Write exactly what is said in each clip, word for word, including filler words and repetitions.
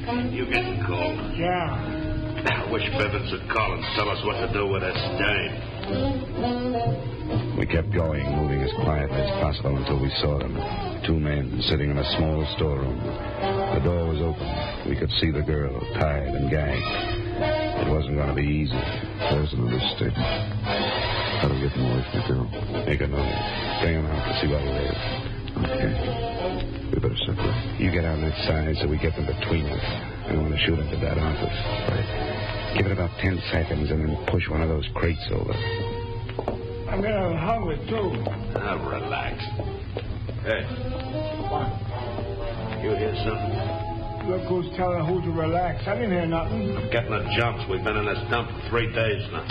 You getting cold? Yeah. I wish Bivens would call and tell us what to do with this dame. We kept going, moving as quietly as possible until we saw them. Two men sitting in a small storeroom. The door was open. We could see the girl, tied and gagged. It wasn't going to be easy. There's an understatement. How do we get them away from the girl? Make a noise. Bring them out to see what it is. Okay. We better separate. You get on that side so we get them between us. I want to shoot into that office. Right. Give it about ten seconds and then push one of those crates over. I'm getting hungry, too. Now, relax. Hey. What? You hear something? Look who's telling who to relax. I didn't hear nothing. I'm getting the jumps. We've been in this dump for three days now.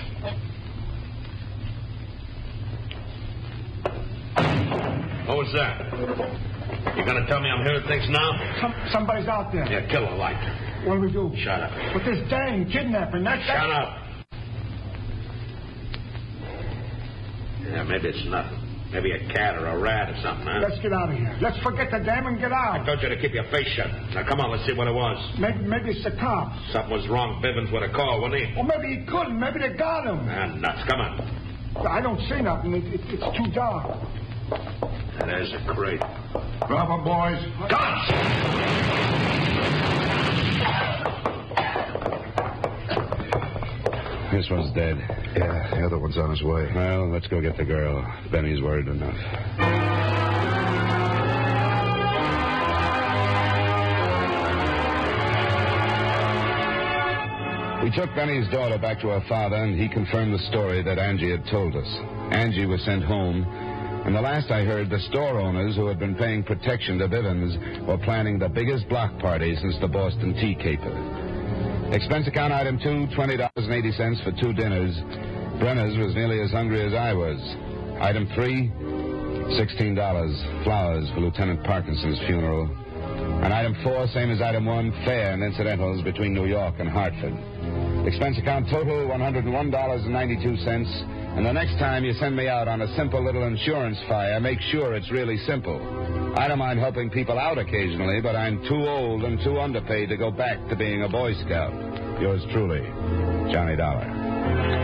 What was that? You gonna tell me I'm hearing things now? Some, somebody's out there. Yeah, kill the light. What do we do? Shut up. With this dang kidnapping, that's... Shut that... up. Yeah, maybe it's nothing. Maybe a cat or a rat or something, huh? Let's get out of here. Let's forget the dam and get out. I told you to keep your face shut. Now, come on, let's see what it was. Maybe, maybe it's the cops. Something was wrong. Bivens would have called, wouldn't he? Or maybe he couldn't. Maybe they got him. Ah, nuts. Come on. I don't see nothing. It, it, it's too dark. And there's a crate. Drop them, boys. Guns! This one's dead. Yeah, the other one's on his way. Well, let's go get the girl. Benny's worried enough. We took Benny's daughter back to her father, and he confirmed the story that Angie had told us. Angie was sent home, and the last I heard, the store owners who had been paying protection to Bivens were planning the biggest block party since the Boston tea caper. Expense account item two, twenty dollars and eighty cents for two dinners. Brenner's was nearly as hungry as I was. Item three, sixteen dollars, flowers for Lieutenant Parkinson's funeral. And item four, same as item one, fare and incidentals between New York and Hartford. Expense account total, one hundred one dollars and ninety-two cents. And the next time you send me out on a simple little insurance fire, make sure it's really simple. I don't mind helping people out occasionally, but I'm too old and too underpaid to go back to being a Boy Scout. Yours truly, Johnny Dollar.